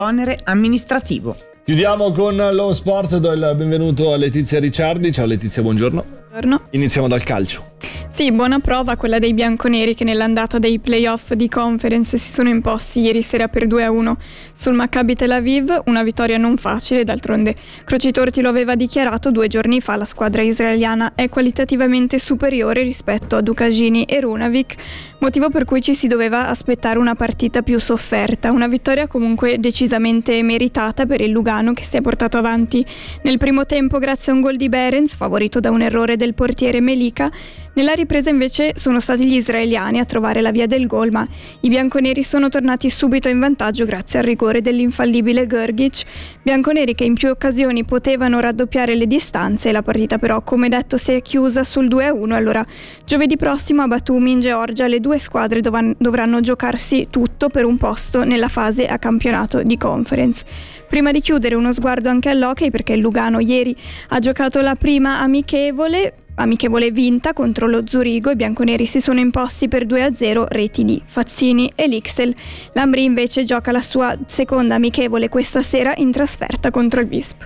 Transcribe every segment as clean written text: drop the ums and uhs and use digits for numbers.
onere amministrativo. Chiudiamo con lo sport, do il benvenuto a Letizia Ricciardi. Ciao Letizia, buongiorno. Buongiorno. Iniziamo dal calcio. Sì, buona prova quella dei bianconeri che nell'andata dei playoff di Conference si sono imposti ieri sera per 2-1 sul Maccabi Tel Aviv, una vittoria non facile, d'altronde Crocitorti lo aveva dichiarato 2 giorni fa, la squadra israeliana è qualitativamente superiore rispetto a Dukashini e Runavik, motivo per cui ci si doveva aspettare una partita più sofferta, una vittoria comunque decisamente meritata per il Lugano che si è portato avanti nel primo tempo grazie a un gol di Behrens, favorito da un errore del portiere Melika. Nella ripresa invece sono stati gli israeliani a trovare la via del gol, ma i bianconeri sono tornati subito in vantaggio grazie al rigore dell'infallibile Grgic. Bianconeri che in più occasioni potevano raddoppiare le distanze e la partita però, come detto, si è chiusa sul 2-1. Allora, giovedì prossimo a Batumi in Georgia le due squadre dovranno giocarsi tutto per un posto nella fase a campionato di Conference. Prima di chiudere uno sguardo anche all'hockey, perché il Lugano ieri ha giocato la prima amichevole vinta contro lo Zurigo. I bianconeri si sono imposti per 2-0, reti di Fazzini e Lixel. L'Ambri invece gioca la sua seconda amichevole questa sera in trasferta contro il Visp.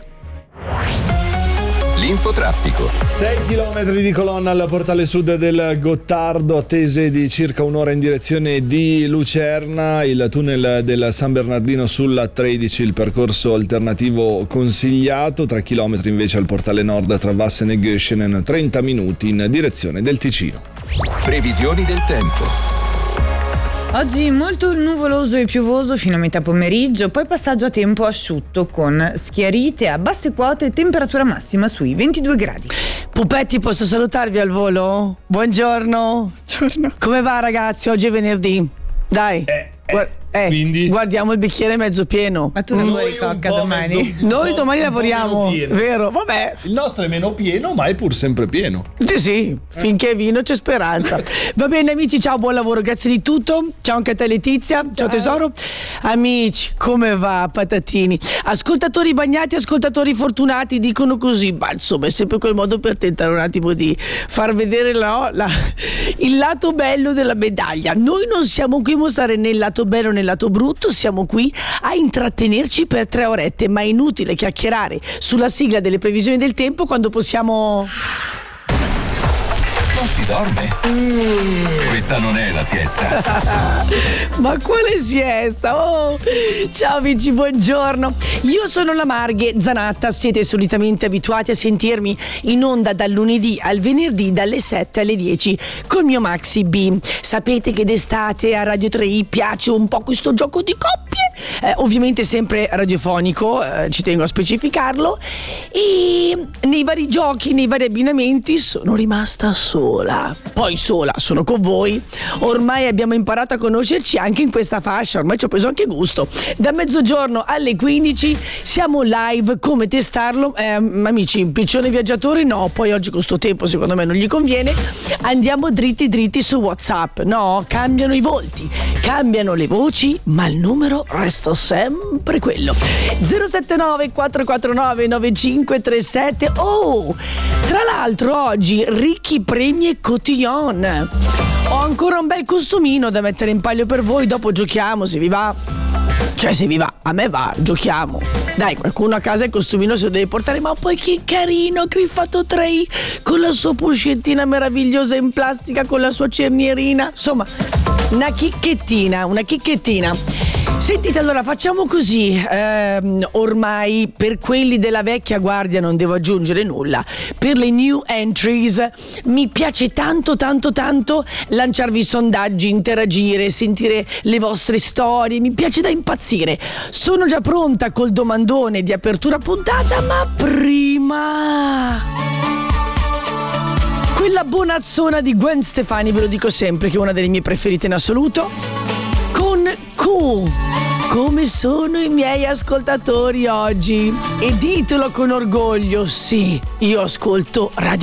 L'infotraffico. 6 km di colonna al portale sud del Gottardo, attese di circa un'ora in direzione di Lucerna, il tunnel del San Bernardino sulla 13, il percorso alternativo consigliato, 3 km invece al portale nord tra Vassen e Göschenen, 30 minuti in direzione del Ticino. Previsioni del tempo. Oggi molto nuvoloso e piovoso fino a metà pomeriggio, poi passaggio a tempo asciutto con schiarite a basse quote e temperatura massima sui 22 gradi. Pupetti, posso salutarvi al volo? Buongiorno. Buongiorno. Come va ragazzi? Oggi è venerdì. Dai. Quindi guardiamo il bicchiere mezzo pieno. Ma tu lavori, Cocca, domani? Noi domani lavoriamo, vero? Vabbè. Il nostro è meno pieno, ma è pur sempre pieno. Sì, finché è vino c'è speranza. Va bene amici, ciao, buon lavoro, grazie di tutto. Ciao anche a te Letizia, ciao tesoro. Amici, come va patatini? Ascoltatori bagnati, ascoltatori fortunati dicono così, ma insomma è sempre quel modo per tentare un attimo di far vedere il lato bello della medaglia. Noi non siamo qui a mostrare né il lato bello né il lato brutto, siamo qui a intrattenerci per 3 orette, ma è inutile chiacchierare sulla sigla delle previsioni del tempo quando possiamo... Non si dorme? Questa non è la siesta. Ma quale siesta? Oh, ciao amici, buongiorno. Io sono la Marghe Zanatta. Siete solitamente abituati a sentirmi in onda dal lunedì al venerdì dalle 7 alle 10 col mio Maxi B. Sapete che d'estate a Radio 3 piace un po' questo gioco di coppie, ovviamente sempre radiofonico, ci tengo a specificarlo, e nei vari giochi, nei vari abbinamenti sono rimasta sola. Poi sola, sono con voi. Ormai abbiamo imparato a conoscerci anche in questa fascia, ormai ci ho preso anche gusto. Da mezzogiorno alle 15 siamo live, come testarlo? Amici, piccione viaggiatori no, poi oggi con sto tempo secondo me non gli conviene. Andiamo dritti su WhatsApp. No, cambiano i volti, cambiano le voci, ma il numero resta sempre quello. 079 449 9537. Oh, tra l'altro oggi ricchi premi e cotillon. Ho ancora un bel costumino da mettere in palio per voi, dopo giochiamo se vi va. Cioè se vi va, a me va, giochiamo. Dai, qualcuno a casa il costumino se lo deve portare, ma poi che carino Griffato 3 con la sua puscettina meravigliosa in plastica, con la sua cernierina, insomma, una chicchettina. Sentite, allora facciamo così, ormai per quelli della vecchia guardia non devo aggiungere nulla, per le new entries mi piace tanto lanciarvi sondaggi, interagire, sentire le vostre storie, mi piace da impazzire. Sono già pronta col domandone di apertura puntata, ma prima... quella bonazzona di Gwen Stefani, ve lo dico sempre che è una delle mie preferite in assoluto, con Q. Come sono i miei ascoltatori oggi? E ditelo con orgoglio, sì, io ascolto Radio